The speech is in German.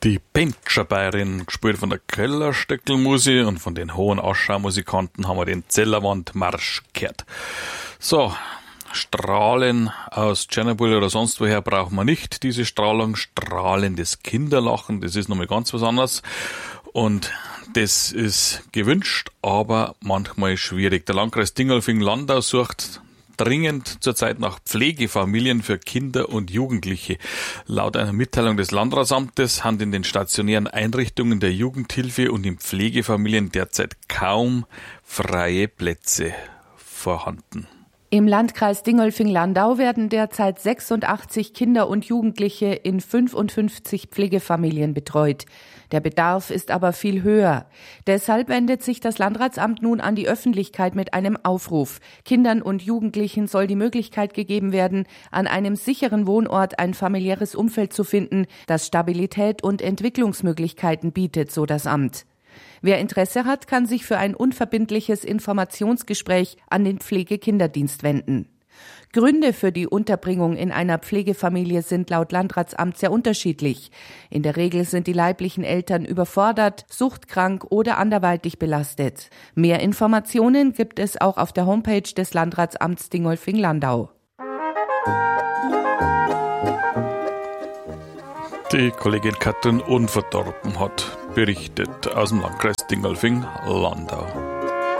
Die Pentscher-Bayerin, gespielt von der Kellerstöckelmusi, und von den hohen Ausschau-Musikanten haben wir den Zellerwand-Marsch gehört. So, Strahlen aus Tschernobyl oder sonst woher brauchen wir nicht. Diese Strahlung, strahlendes Kinderlachen, das ist nochmal ganz was anderes. Und das ist gewünscht, aber manchmal schwierig. Der Landkreis Dingolfing-Landau sucht dringend zurzeit nach Pflegefamilien für Kinder und Jugendliche. Laut einer Mitteilung des Landratsamtes haben in den stationären Einrichtungen der Jugendhilfe und in Pflegefamilien derzeit kaum freie Plätze vorhanden. Im Landkreis Dingolfing-Landau werden derzeit 86 Kinder und Jugendliche in 55 Pflegefamilien betreut. Der Bedarf ist aber viel höher. Deshalb wendet sich das Landratsamt nun an die Öffentlichkeit mit einem Aufruf. Kindern und Jugendlichen soll die Möglichkeit gegeben werden, an einem sicheren Wohnort ein familiäres Umfeld zu finden, das Stabilität und Entwicklungsmöglichkeiten bietet, so das Amt. Wer Interesse hat, kann sich für ein unverbindliches Informationsgespräch an den Pflegekinderdienst wenden. Gründe für die Unterbringung in einer Pflegefamilie sind laut Landratsamt sehr unterschiedlich. In der Regel sind die leiblichen Eltern überfordert, suchtkrank oder anderweitig belastet. Mehr Informationen gibt es auch auf der Homepage des Landratsamts Dingolfing-Landau. Die Kollegin Katrin Unverdorben hat berichtet aus dem Landkreis Dingolfing-Landau.